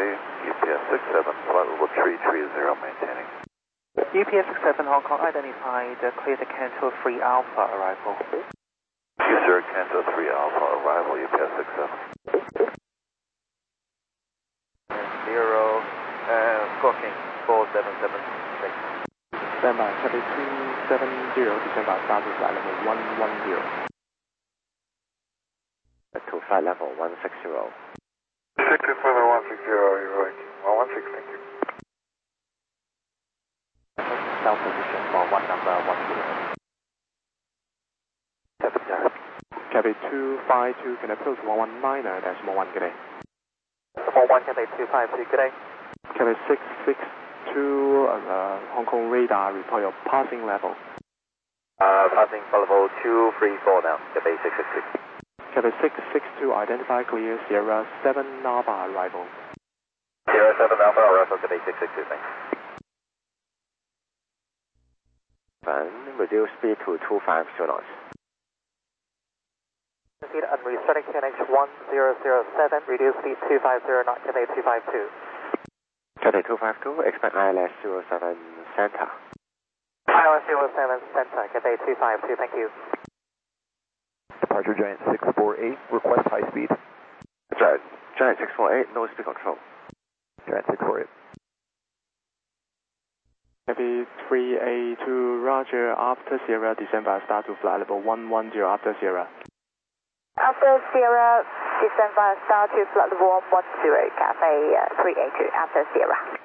UPS 67, flight level 330 maintaining. UPS 67 Hong Kong identified, clear to Canto 3 Alpha arrival. Yes, sir, Canto 3 Alpha arrival, UPS 67. 0, Scorpion 4776. Standby, Cathay 270, December, start to flight level 110. To flight level 160. 60 further 160, you're right. 116, thank you. South position for 1 number 10. Cathay 252, can approach 119.1, good day. 1 Cathay 252, good day. Cathay 662, Hong Kong radar, report your passing level. Passing level 234 now, Cathay 662. Cathay 662, identify clear, Sierra 7 Alpha arrival. Sierra 7 Alpha arrival, Cathay 662, thanks. Reduce speed to 250 knots. Proceed and restarting QNH 1007, reduce speed 250 knot, Cathay 252. Cathay 252, expect ILS 07 center. ILS 07 center, Cathay 252, thank you. Departure Giant 648, request high speed. Giant 648, no speed control. Giant 648. Cathay 382, Roger, after Sierra, December, start to flight level 110 after Sierra. After Sierra, December, start to flight level 110, Cathay 382, after Sierra.